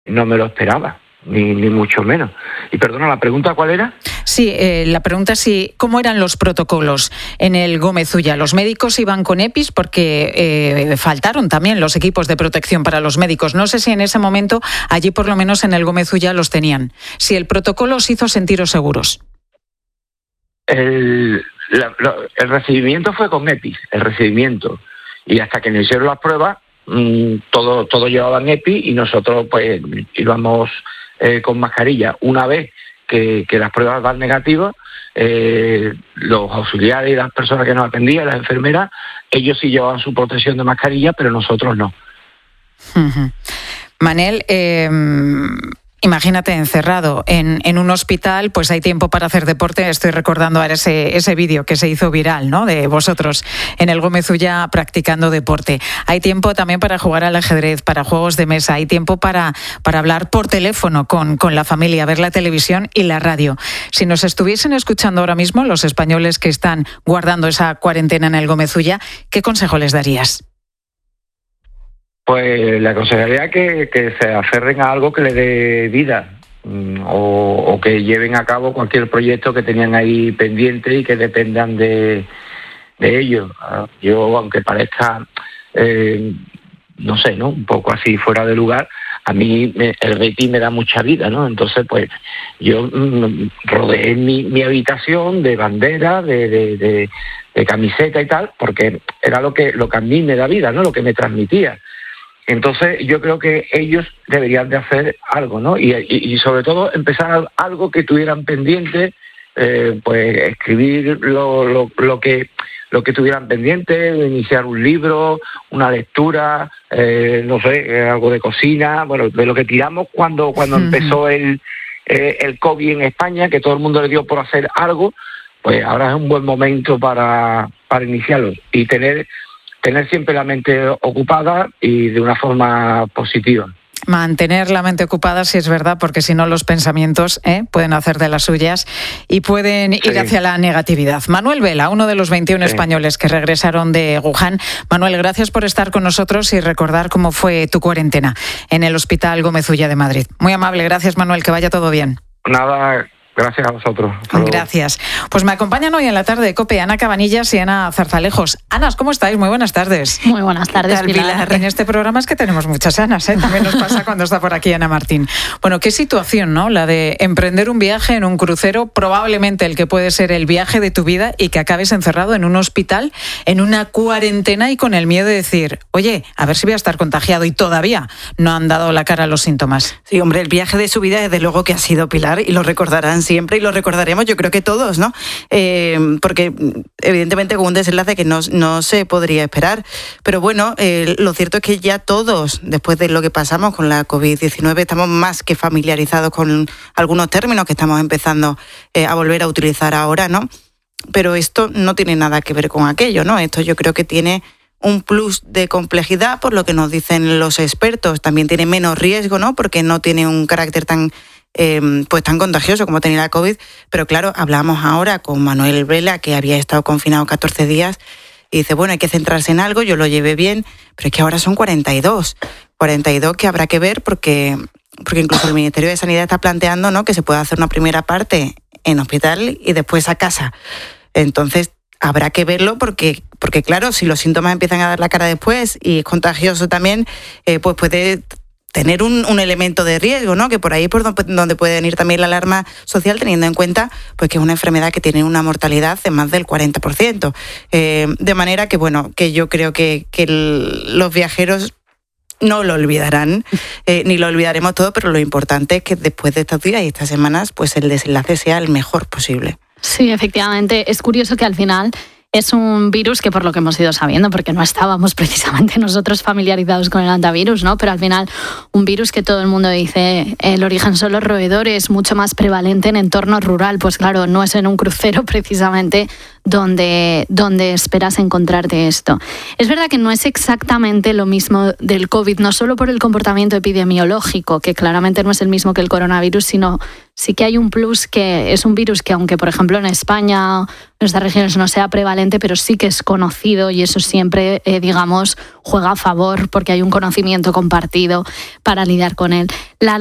no me lo esperaba, ni mucho menos. Y perdona, ¿la pregunta cuál era? Sí, la pregunta es ¿cómo eran los protocolos en el Gómez Ulla? ¿Los médicos iban con EPIs? Porque faltaron también los equipos de protección para los médicos. No sé si en ese momento, allí por lo menos en el Gómez Ulla los tenían. Si el protocolo os hizo sentiros seguros. El recibimiento fue con EPIs, el recibimiento. Y hasta que nos hicieron las pruebas, todos llevaban EPI y nosotros pues íbamos con mascarilla. Una vez que las pruebas dan negativas, los auxiliares y las personas que nos atendían, las enfermeras, ellos sí llevaban su protección de mascarilla, pero nosotros no. Uh-huh. Manel, imagínate encerrado en un hospital, pues hay tiempo para hacer deporte. Estoy recordando ahora ese vídeo que se hizo viral, ¿no?, de vosotros en el Gómez Ulla practicando deporte. Hay tiempo también para jugar al ajedrez, para juegos de mesa. Hay tiempo para hablar por teléfono con la familia, ver la televisión y la radio. Si nos estuviesen escuchando ahora mismo los españoles que están guardando esa cuarentena en el Gómez Ulla, ¿qué consejo les darías? Pues le aconsejaría que se aferren a algo que le dé vida o que lleven a cabo cualquier proyecto que tenían ahí pendiente y que dependan de ellos. Yo, aunque parezca, no sé, ¿no?, un poco así fuera de lugar, a mí el Betis me da mucha vida, ¿no? Entonces, pues yo rodeé mi habitación de banderas, de camiseta y tal, porque era lo que a mí me da vida, ¿no?, lo que me transmitía. Entonces yo creo que ellos deberían de hacer algo, ¿no? Y sobre todo empezar algo que tuvieran pendiente, pues escribir lo que tuvieran pendiente, iniciar un libro, una lectura, no sé, algo de cocina, bueno, de lo que tiramos cuando empezó el COVID en España, que todo el mundo le dio por hacer algo, pues ahora es un buen momento para iniciarlo y tener siempre la mente ocupada y de una forma positiva. Mantener la mente ocupada, sí es verdad, porque si no los pensamientos pueden hacer de las suyas y pueden ir hacia la negatividad. Manuel Vela, uno de los 21 españoles que regresaron de Wuhan. Manuel, gracias por estar con nosotros y recordar cómo fue tu cuarentena en el Hospital Gómez Ulla de Madrid. Muy amable, gracias Manuel, que vaya todo bien. Nada. Gracias a vosotros. Gracias. Pues me acompañan hoy en la tarde de COPE Ana Cabanillas y Ana Zarzalejos. Anas, ¿cómo estáis? Muy buenas tardes. Muy buenas tardes, Pilar. En este programa es que tenemos muchas Anas, ¿eh? También nos pasa cuando está por aquí Ana Martín. Bueno, qué situación, ¿no? La de emprender un viaje en un crucero, probablemente el que puede ser el viaje de tu vida y que acabes encerrado en un hospital, en una cuarentena y con el miedo de decir, oye, a ver si voy a estar contagiado y todavía no han dado la cara a los síntomas. Sí, hombre, el viaje de su vida desde luego que ha sido, Pilar, y lo recordarán siempre y lo recordaremos yo creo que todos, ¿no? Porque evidentemente con un desenlace que no se podría esperar, pero bueno, lo cierto es que ya todos, después de lo que pasamos con la COVID-19, estamos más que familiarizados con algunos términos que estamos empezando a volver a utilizar ahora, ¿no? Pero esto no tiene nada que ver con aquello, ¿no? Esto yo creo que tiene un plus de complejidad, por lo que nos dicen los expertos. También tiene menos riesgo, ¿no? Porque no tiene un carácter tan contagioso como tenía la COVID, pero claro, hablamos ahora con Manuel Vela, que había estado confinado 14 días, y dice, bueno, hay que centrarse en algo, yo lo llevé bien, pero es que ahora son 42 que habrá que ver, porque incluso el Ministerio de Sanidad está planteando, ¿no?, que se pueda hacer una primera parte en hospital y después a casa. Entonces, habrá que verlo porque claro, si los síntomas empiezan a dar la cara después y es contagioso también, pues puede tener un elemento de riesgo, ¿no? Que por ahí es por donde puede venir también la alarma social, teniendo en cuenta pues que es una enfermedad que tiene una mortalidad de más del 40%. De manera que, bueno, que yo creo que los viajeros no lo olvidarán, ni lo olvidaremos todo, pero lo importante es que después de estos días y estas semanas, pues el desenlace sea el mejor posible. Sí, efectivamente. Es curioso que al final es un virus que, por lo que hemos ido sabiendo, porque no estábamos precisamente nosotros familiarizados con el hantavirus, ¿no? Pero al final un virus que todo el mundo dice el origen son los roedores, mucho más prevalente en entorno rural. Pues claro, no es en un crucero precisamente donde esperas encontrarte esto. Es verdad que no es exactamente lo mismo del COVID, no solo por el comportamiento epidemiológico, que claramente no es el mismo que el coronavirus, sino sí que hay un plus, que es un virus que, aunque por ejemplo en España, en nuestras regiones, no sea prevalente, pero sí que es conocido, y eso siempre, digamos, juega a favor porque hay un conocimiento compartido para lidiar con él.